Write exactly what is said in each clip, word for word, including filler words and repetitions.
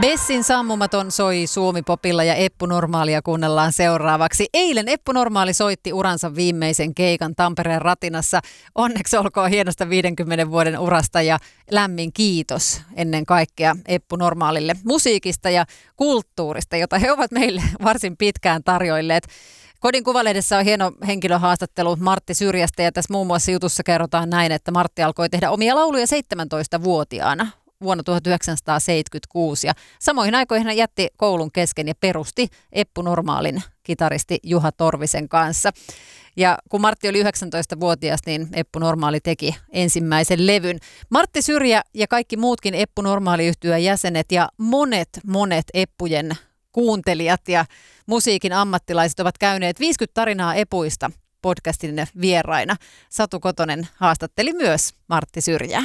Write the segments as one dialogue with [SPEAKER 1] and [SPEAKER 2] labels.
[SPEAKER 1] Bessin sammumaton soi Suomi-popilla ja Eppu Normaalia kuunnellaan seuraavaksi. Eilen Eppu Normaali soitti uransa viimeisen keikan Tampereen Ratinassa. Onneksi olkoon hienosta viidenkymmenen vuoden urasta ja lämmin kiitos ennen kaikkea Eppu Normaalille musiikista ja kulttuurista, jota he ovat meille varsin pitkään tarjoilleet. Kodin Kuvalehdessä on hieno henkilöhaastattelu Martti Syrjästä ja tässä muun muassa jutussa kerrotaan näin, että Martti alkoi tehdä omia lauluja seitsemäntoistavuotiaana vuonna tuhatyhdeksänsataaseitsemänkymmentäkuusi ja samoihin aikoihin hän jätti koulun kesken ja perusti Eppu Normaalin kitaristi Juha Torvisen kanssa. Ja kun Martti oli yhdeksäntoistavuotias, niin Eppu Normaali teki ensimmäisen levyn. Martti Syrjä ja kaikki muutkin Eppu Normaali-yhtyeen jäsenet ja monet monet Eppujen kuuntelijat ja musiikin ammattilaiset ovat käyneet viisikymmentä tarinaa Epuista podcastin vieraina. Satu Kotonen haastatteli myös Martti Syrjää.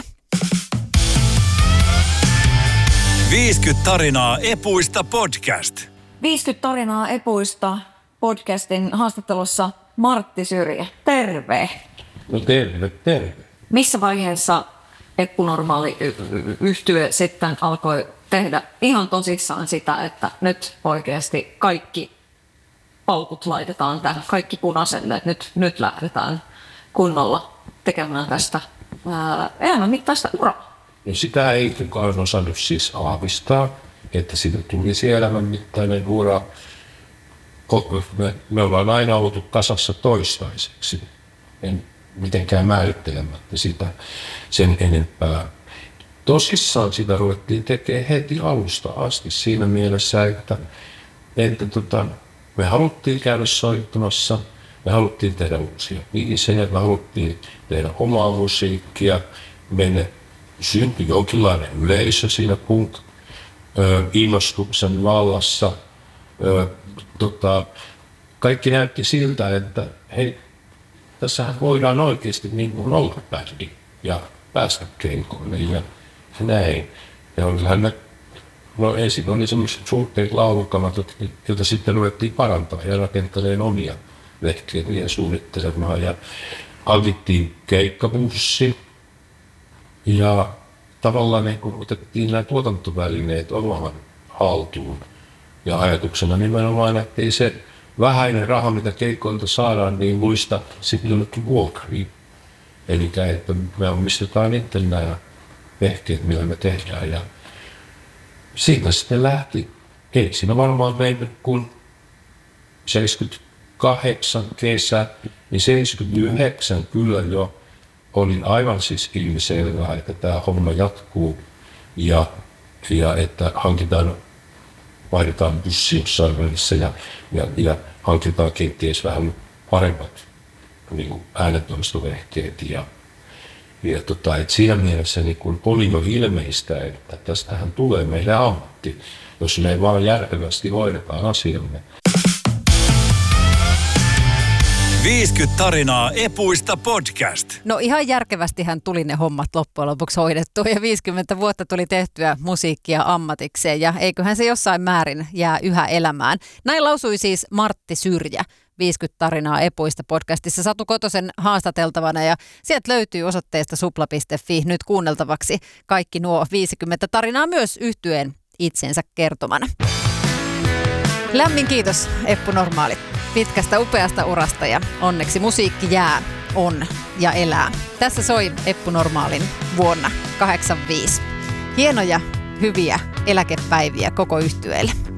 [SPEAKER 2] viisikymmentä tarinaa Epuista podcast.
[SPEAKER 3] viisikymmentä tarinaa Epuista podcastin haastattelussa Martti Syrjä. Terve.
[SPEAKER 4] No terve, terve.
[SPEAKER 3] Missä vaiheessa Eppu Normaali yhtye sitten alkoi tehdä ihan tosissaan sitä, että nyt oikeasti kaikki paukut laitetaan tähän, kaikki punaiselle, että nyt, nyt lähdetään kunnolla tekemään tästä ää, elämän mittaista uraa?
[SPEAKER 4] No sitä ei kukaan osannut siis aavistaa, että siitä tulisi elämän mittainen ura. Me, me ollaan aina oltu kasassa toistaiseksi, en mitenkään määrittelemättä sitä sen enempää. Tosissaan sitä ruvettiin tekemään heti alusta asti siinä mielessä, että, että tota, me haluttiin käydä soittamassa, me haluttiin tehdä uusia biisejä, me haluttiin tehdä omaa musiikkia, meille syntyi jonkinlainen yleisö siinä punk-innostuksen vallassa. Ö, tota, kaikki näytti siltä, että hei, tässähän voidaan oikeasti niin kuin olla bändi ja päästä keikoille ja näin. Ja olihan ne, no ensin oli semmoiset suhteet laulukamat, joita sitten ruvettiin parantaa ja rakentamaan omia vehkeitä suunnittelemaan. Ja hankittiin keikkabussi ja tavallaan niin kun otettiin nämä tuotantovälineet omaan haltuun. Ja ajatuksena nimenomaan, että ei se vähäinen raha, mitä keikoilta saadaan, niin muista sitten jollekin vuokriin. Eli että me omistetaan itse nämä vehkeet, millä me tehdään. Ja siitä sitten lähti. Ei siinä varmaan meillä kun seitsemänkymmentäkahdeksan kesä, niin seitsemänkymmentäyhdeksän kyllä jo oli aivan siis ilmiselvää, että tämä homma jatkuu ja, ja että hankitaan, vaihdetaan bussi jossain välissä ja, ja, ja hankitaan kenties vähän paremmat niin kuin äänentoistovehkeet. Ja, ja tota, et siinä mielessä niin kun oli jo ilmeistä, että tästähän tulee meille ammatti, jos me vaan järkevästi hoidetaan asiamme.
[SPEAKER 2] viisikymmentä tarinaa Epuista podcast.
[SPEAKER 1] No ihan järkevästihän tuli ne hommat loppujen lopuksi hoidettua ja viisikymmentä vuotta tuli tehtyä musiikkia ammatikseen ja eiköhän se jossain määrin jää yhä elämään. Näin lausui siis Martti Syrjä viisikymmentä tarinaa Epuista podcastissa Satu Kotosen haastateltavana ja sieltä löytyy osoitteesta supla piste fi nyt kuunneltavaksi kaikki nuo viisikymmentä tarinaa myös yhtyeen itsensä kertomana. Lämmin kiitos Eppu Normaali pitkästä upeasta urasta ja onneksi musiikki jää, on ja elää. Tässä soi Eppu Normaalin vuonna kahdeksankymmentäviisi. Hienoja, hyviä eläkepäiviä koko yhtyeelle.